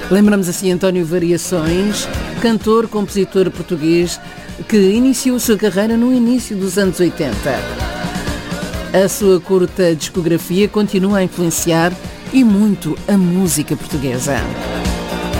Lembramos assim António Variações, cantor, compositor português que iniciou a sua carreira no início dos anos 80. A sua curta discografia continua a influenciar e muito a música portuguesa.